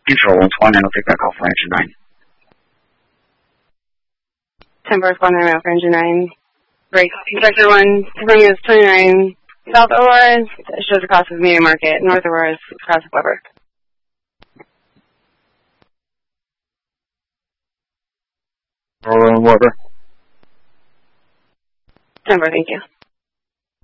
Control 129, I'll take that call for engine 9. 10 Force 19 for engine 9. Break. Vector 1, confirming is 29 South Aurora, shows across of Media Market, North Aurora is across of Weber. Aurora and Weber. 10 4, thank you.